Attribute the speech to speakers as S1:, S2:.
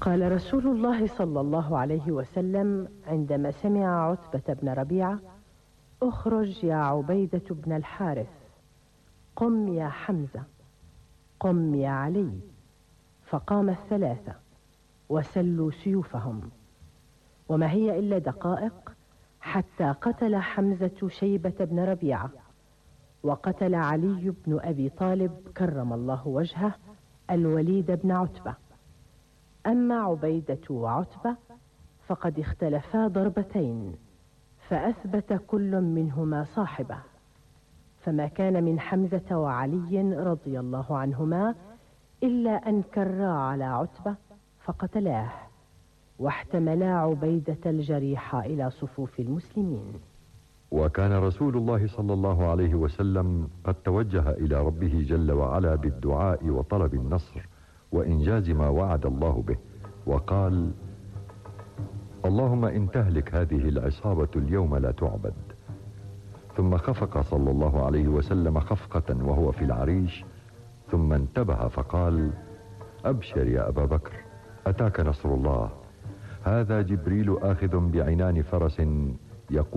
S1: قال رسول الله صلى الله عليه وسلم عندما سمع عتبة بن ربيعة: اخرج يا عبيدة بن الحارث، قم يا حمزة، قم يا علي. فقام الثلاثة وسلوا سيوفهم، وما هي إلا دقائق حتى قتل حمزة شيبة بن ربيعة، وقتل علي بن أبي طالب كرم الله وجهه الوليد بن عتبة. أما عبيدة وعتبة فقد اختلفا ضربتين، فأثبت كل منهما صاحبه، فما كان من حمزة وعلي رضي الله عنهما إلا أن كرا على عتبة فقتلاه، واحتملا عبيدة الجريح إلى صفوف المسلمين.
S2: وكان رسول الله صلى الله عليه وسلم قد توجه إلى ربه جل وعلا بالدعاء وطلب النصر وإنجاز ما وعد الله به، وقال: اللهم إن تهلك هذه العصابة اليوم لا تعبد. ثم خفق صلى الله عليه وسلم خفقة وهو في العريش، ثم انتبه فقال: أبشر يا أبا بكر، أتاك نصر الله، هذا جبريل آخذ بعنان فرس يقول